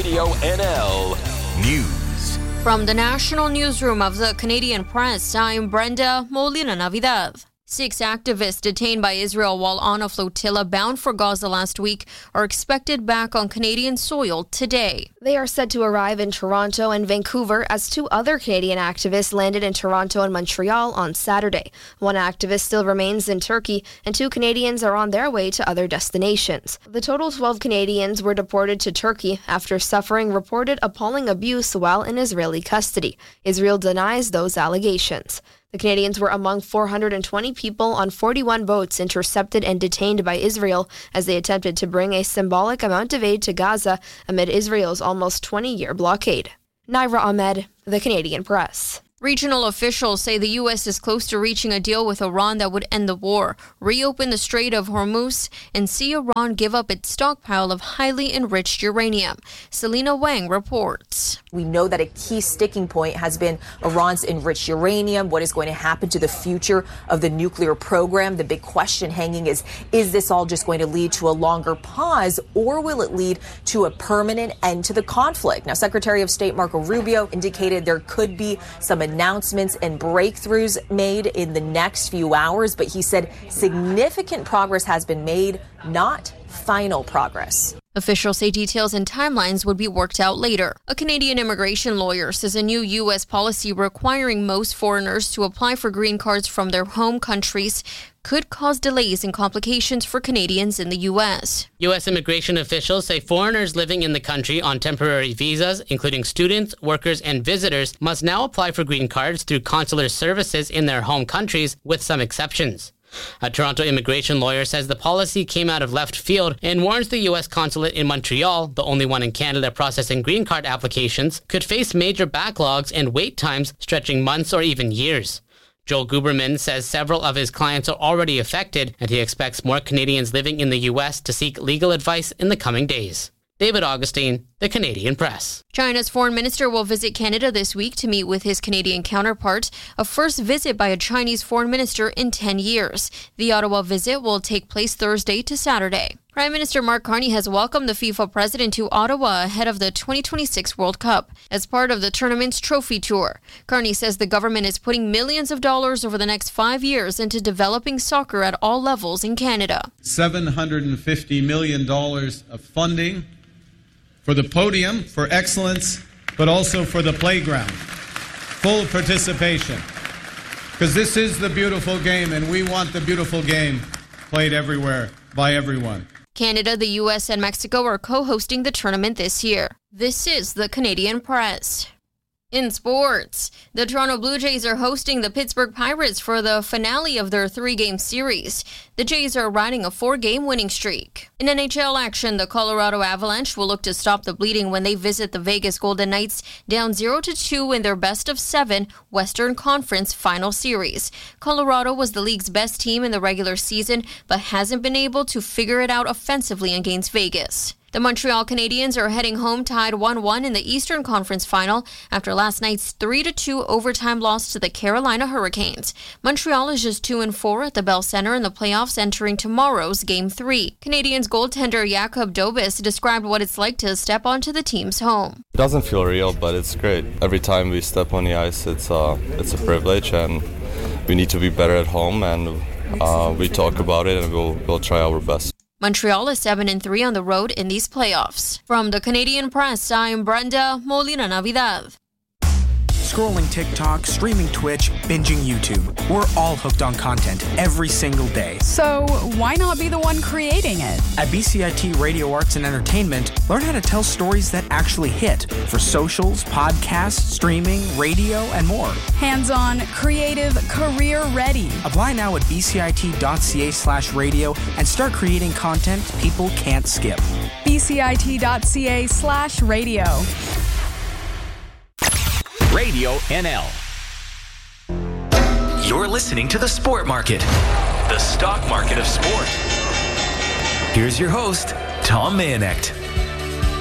Radio NL News. From the National Newsroom of the Canadian Press, I'm Brenda Molina Navidad. 6 activists detained by Israel while on a flotilla bound for Gaza last week are expected back on Canadian soil today. They are said to arrive in Toronto and Vancouver as 2 other Canadian activists landed in Toronto and Montreal on Saturday. 1 activist still remains in Turkey, and 2 Canadians are on their way to other destinations. The total 12 Canadians were deported to Turkey after suffering reported appalling abuse while in Israeli custody. Israel denies those allegations. The Canadians were among 420 people on 41 boats intercepted and detained by Israel as they attempted to bring a symbolic amount of aid to Gaza amid Israel's almost 20-year blockade. Naira Ahmed, The Canadian Press. Regional officials say the U.S. is close to reaching a deal with Iran that would end the war, reopen the Strait of Hormuz, and see Iran give up its stockpile of highly enriched uranium. Selena Wang reports. We know that a key sticking point has been Iran's enriched uranium. What is going to happen to the future of the nuclear program? The big question hanging is this all just going to lead to a longer pause, or will it lead to a permanent end to the conflict? Now, Secretary of State Marco Rubio indicated there could be some announcements and breakthroughs made in the next few hours, but he said significant progress has been made, not final progress. Officials say details and timelines would be worked out later. A Canadian immigration lawyer says a new U.S. policy requiring most foreigners to apply for green cards from their home countries could cause delays and complications for Canadians in the U.S. U.S. immigration officials say foreigners living in the country on temporary visas, including students, workers, and visitors, must now apply for green cards through consular services in their home countries, with some exceptions. A Toronto immigration lawyer says the policy came out of left field and warns the U.S. consulate in Montreal, the only one in Canada processing green card applications, could face major backlogs and wait times stretching months or even years. Joel Guberman says several of his clients are already affected, and he expects more Canadians living in the U.S. to seek legal advice in the coming days. David Augustine, The Canadian Press. China's foreign minister will visit Canada this week to meet with his Canadian counterpart, a first visit by a Chinese foreign minister in 10 years. The Ottawa visit will take place Thursday to Saturday. Prime Minister Mark Carney has welcomed the FIFA president to Ottawa ahead of the 2026 World Cup as part of the tournament's trophy tour. Carney says the government is putting millions of dollars over the next 5 years into developing soccer at all levels in Canada. $750 million of funding for the podium, for excellence, but also for the playground. Full participation. Because this is the beautiful game, and we want the beautiful game played everywhere by everyone. Canada, the U.S., and Mexico are co-hosting the tournament this year. This is the Canadian Press. In sports, the Toronto Blue Jays are hosting the Pittsburgh Pirates for the finale of their 3-game series. The Jays are riding a 4-game winning streak. In NHL action, the Colorado Avalanche will look to stop the bleeding when they visit the Vegas Golden Knights, down 0-2 in their best-of-7 Western Conference final series. Colorado was the league's best team in the regular season, but hasn't been able to figure it out offensively against Vegas. The Montreal Canadiens are heading home tied 1-1 in the Eastern Conference Final after last night's 3-2 overtime loss to the Carolina Hurricanes. Montreal is just 2-4 at the Bell Center in the playoffs entering tomorrow's Game 3. Canadiens goaltender Jakub Dobis described what it's like to step onto the team's home. It doesn't feel real, but it's great. Every time we step on the ice, it's a privilege, and we need to be better at home, and we talk about it, and we'll try our best. Montreal is 7-3 on the road in these playoffs. From the Canadian Press, I'm Brenda Molina Navidad. Scrolling TikTok, streaming Twitch, binging YouTube. We're all hooked on content every single day. So why not be the one creating it? At BCIT Radio Arts and Entertainment, learn how to tell stories that actually hit for socials, podcasts, streaming, radio, and more. Hands-on, creative, career-ready. Apply now at bcit.ca/radio and start creating content people can't skip. bcit.ca/radio. Radio NL. You're listening to The Sport Market, the stock market of sport. Here's your host, Tom Mayenknecht.